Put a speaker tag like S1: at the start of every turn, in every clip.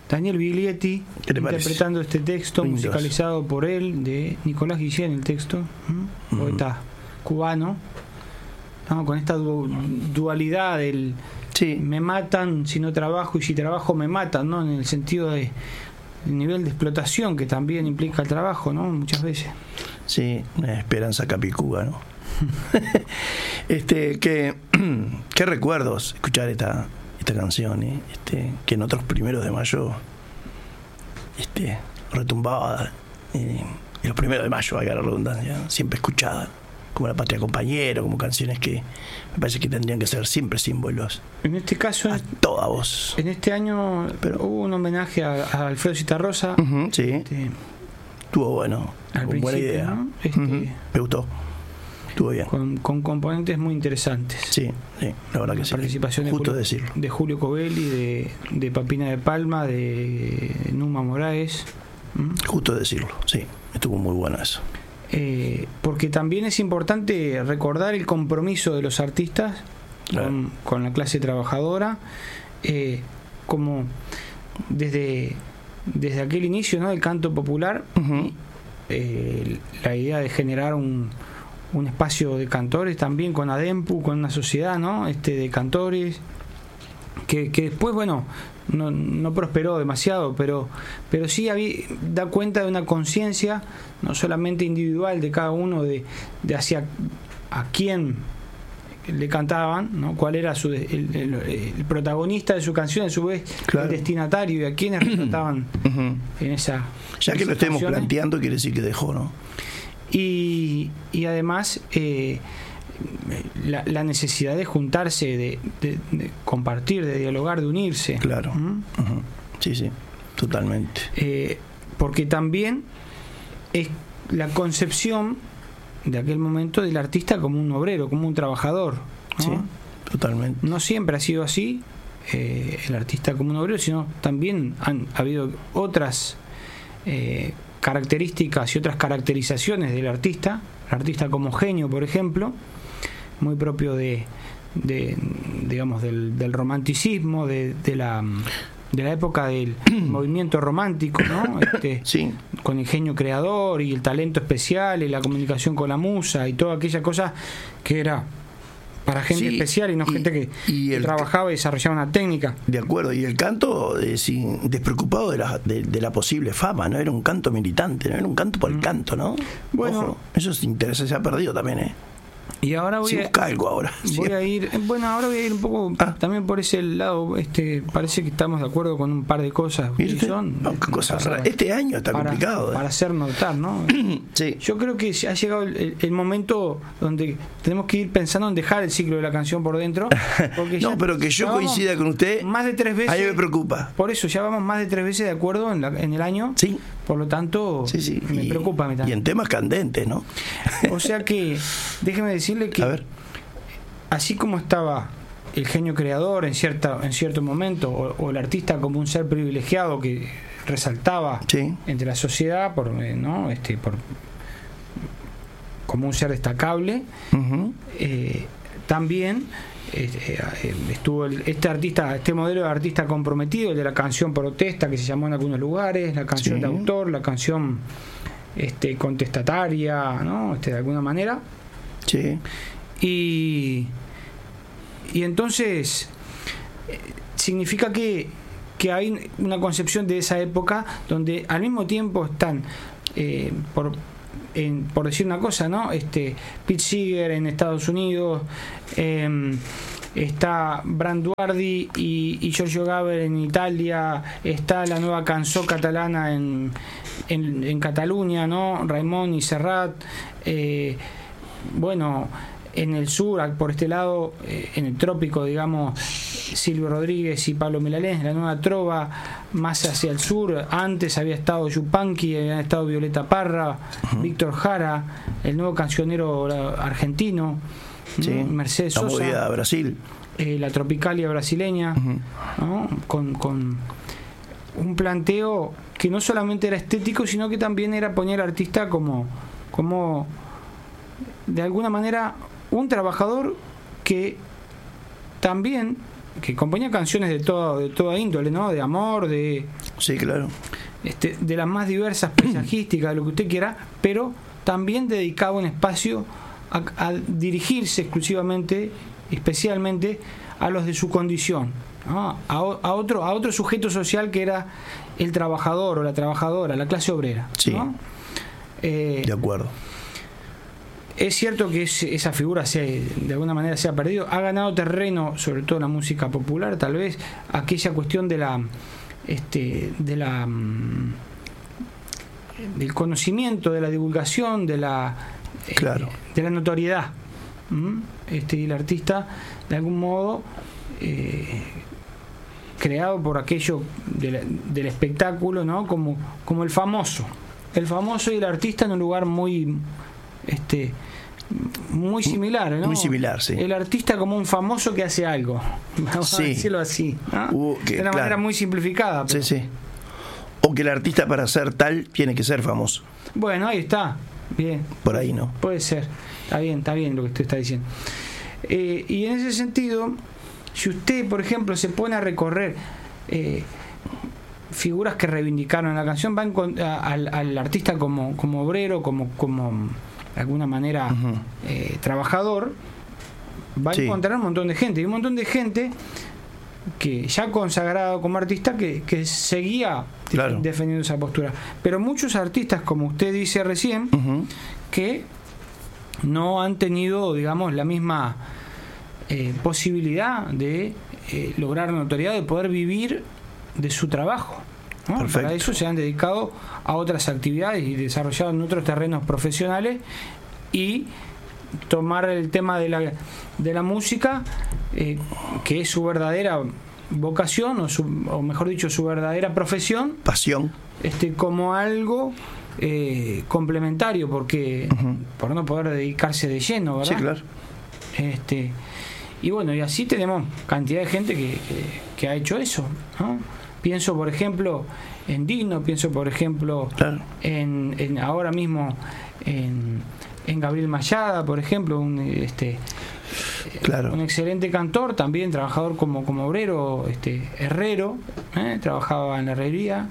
S1: Daniel Biglietti interpretando este texto musicalizado por él, de Nicolás Guillén, el texto, poeta cubano, ¿no? Con esta dualidad del me matan si no trabajo y si trabajo me matan, ¿no? En el sentido de el nivel de explotación que también implica el trabajo, ¿no? Muchas veces.
S2: Sí, una esperanza capicúa, ¿no? ¿Qué recuerdos escuchar esta canción, que en otros primeros de mayo retumbaba, y los primeros de mayo, valga la redundancia, siempre escuchada, como La Patria Compañero, como canciones que me parece que tendrían que ser siempre símbolos.
S1: En este caso,
S2: a toda voz.
S1: En este año hubo un homenaje a Alfredo Zitarrosa.
S2: Sí. Estuvo bueno, con buena idea, ¿no? Me gustó. Estuvo bien.
S1: Con componentes muy interesantes.
S2: Sí, la verdad que sí.
S1: Participación de Julio Covelli, de Papina de Palma, de Numa Moraes.
S2: Justo decirlo, sí. Estuvo muy bueno eso.
S1: Porque también es importante recordar el compromiso de los artistas con la clase trabajadora, como desde aquel inicio, ¿no? Del canto popular, la idea de generar un espacio de cantores también con ADEMPU, con una sociedad, ¿no? De cantores que después, bueno, no prosperó demasiado, pero sí da cuenta de una conciencia no solamente individual de cada uno, de hacia a quién le cantaban, ¿no? Cuál era el protagonista de su canción, a su vez el destinatario, y a quienes retrataban en esa.
S2: Ya que lo estemos planteando, quiere decir que dejó, ¿no?
S1: Y además la necesidad de juntarse, de compartir, de dialogar, de unirse.
S2: Claro. Sí, totalmente.
S1: Porque también es la concepción de aquel momento del artista como un obrero, como un trabajador, ¿no?
S2: Sí, totalmente.
S1: No siempre ha sido así, el artista como un obrero, sino también han habido otras características y otras caracterizaciones del artista. El artista como genio, por ejemplo, muy propio digamos del romanticismo, de la época del movimiento romántico, ¿no?
S2: Sí.
S1: Con el genio creador y el talento especial y la comunicación con la musa y toda aquella cosa que era para gente especial y no gente que trabajaba y desarrollaba una técnica.
S2: De acuerdo, y el canto despreocupado de la posible fama, no era un canto militante, no era un canto por el canto, ¿no?
S1: Bueno,
S2: ojo, eso es interesante, se ha perdido también,
S1: Y ahora
S2: busca algo ahora.
S1: Ahora voy a ir un poco también por ese lado. Parece que estamos de acuerdo con un par de cosas.
S2: Este año está complicado.
S1: Para hacer notar, ¿no?
S2: Sí.
S1: Yo creo que ha llegado el momento donde tenemos que ir pensando en dejar el ciclo de la canción por dentro. Porque
S2: pero que yo coincida con usted,
S1: más de 3 veces.
S2: A mí me preocupa.
S1: Por eso, ya vamos más de 3 veces de acuerdo en el año.
S2: Sí.
S1: Por lo tanto, me preocupa a mí también.
S2: Y en temas candentes, ¿no?
S1: O sea que, déjeme decirle que así como estaba el genio creador en cierto momento, o el artista como un ser privilegiado que resaltaba entre la sociedad como un ser destacable, también estuvo este modelo de artista comprometido, el de la canción protesta, que se llamó en algunos lugares, la canción de autor, la canción contestataria, ¿no? De alguna manera.
S2: Sí.
S1: Y entonces significa que hay una concepción de esa época donde al mismo tiempo están por decir una cosa, ¿no? Pete Seeger en Estados Unidos, está Branduardi y Giorgio Gaber en Italia, está la nueva cançó catalana en Cataluña, ¿no? Raimon y Serrat, en el sur, por este lado, en el trópico, digamos, Silvio Rodríguez y Pablo Milanés, la nueva trova, más hacia el sur. Antes había estado Yupanqui, había estado Violeta Parra, Víctor Jara, el nuevo cancionero argentino, Mercedes Sosa,
S2: la movida de Brasil,
S1: la Tropicalia brasileña, ¿no? Con un planteo que no solamente era estético, sino que también era poner al artista como de alguna manera un trabajador que también que componía canciones de toda índole, ¿no? De amor,
S2: sí, claro,
S1: de las más diversas, paisajísticas, de lo que usted quiera, pero también dedicaba un espacio a dirigirse exclusivamente, especialmente a los de su condición, ¿no? a otro sujeto social que era el trabajador o la trabajadora, la clase obrera,
S2: sí,
S1: ¿no?
S2: De acuerdo.
S1: Es cierto que esa figura de alguna manera se ha perdido, ha ganado terreno, sobre todo en la música popular, tal vez aquella cuestión del conocimiento, de la divulgación, de la notoriedad. Y el artista, de algún modo, creado por aquello del espectáculo, ¿no? Como el famoso y el artista en un lugar muy similar, ¿no?
S2: Muy similar, sí.
S1: El artista como un famoso que hace algo, vamos a decirlo así, ¿no? De una manera muy simplificada, pero...
S2: sí. O que el artista, para ser tal, tiene que ser famoso.
S1: Bueno, ahí está, bien.
S2: Por ahí, ¿no?
S1: Puede ser, está bien lo que usted está diciendo. Y en ese sentido, si usted, por ejemplo, se pone a recorrer figuras que reivindicaron la canción, va al artista como obrero, como de alguna manera trabajador, va a encontrar un montón de gente, y un montón de gente que ya consagrado como artista que seguía defendiendo esa postura, pero muchos artistas, como usted dice recién, que no han tenido, digamos, la misma posibilidad de lograr notoriedad, de poder vivir de su trabajo, ¿no? Para eso se han dedicado a otras actividades y desarrollado en otros terrenos profesionales, y tomar el tema de la música, que es su verdadera vocación, o mejor dicho, su verdadera profesión,
S2: pasión,
S1: como algo complementario, porque por no poder dedicarse de lleno, ¿verdad?
S2: Sí, claro.
S1: Y bueno, y así tenemos cantidad de gente que ha hecho eso, ¿no? Pienso, por ejemplo, en Digno, pienso, por ejemplo, en ahora mismo en Gabriel Mayada, por ejemplo, un excelente cantor, también trabajador como obrero, herrero, trabajaba en la herrería,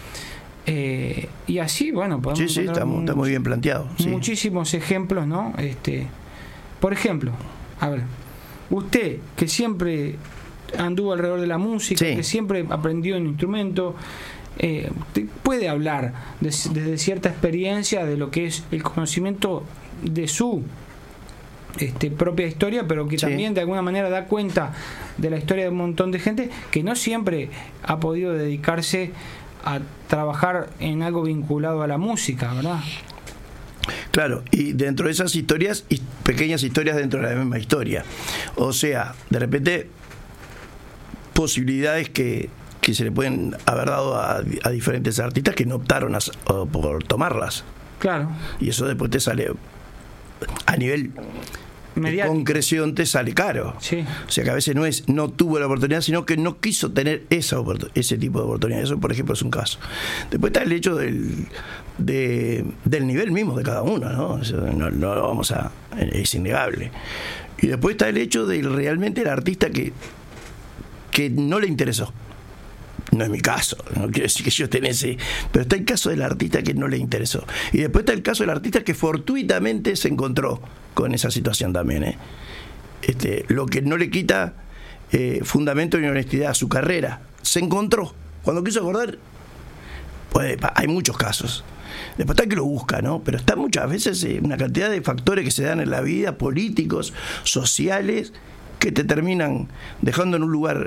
S1: y así, bueno, podemos
S2: está muy bien planteado,
S1: muchísimos ejemplos, ¿no? Por ejemplo, a ver, usted que siempre anduvo alrededor de la música, que siempre aprendió un instrumento, puede hablar desde cierta experiencia de lo que es el conocimiento de su propia historia, pero que también de alguna manera da cuenta de la historia de un montón de gente que no siempre ha podido dedicarse a trabajar en algo vinculado a la música, ¿verdad?
S2: Claro, y dentro de esas historias, pequeñas historias dentro de la misma historia. O sea, de repente, posibilidades que se le pueden haber dado a diferentes artistas que no optaron por tomarlas.
S1: Claro.
S2: Y eso después te sale, a nivel de concreción, te sale caro.
S1: Sí.
S2: O sea que a veces no tuvo la oportunidad, sino que no quiso tener ese tipo de oportunidad. Eso, por ejemplo, es un caso. Después está el hecho del nivel mismo de cada uno, ¿no? Eso no lo vamos a... es innegable. Y después está el hecho de realmente el artista que no le interesó. No es mi caso, no quiero decir que yo esté en ese, pero está el caso del artista que no le interesó. Y después está el caso del artista que fortuitamente se encontró con esa situación también, lo que no le quita fundamento ni honestidad a su carrera. Se encontró, cuando quiso acordar, hay muchos casos. Después está el que lo busca, ¿no? Pero está muchas veces una cantidad de factores que se dan en la vida, políticos, sociales, que te terminan dejando en un lugar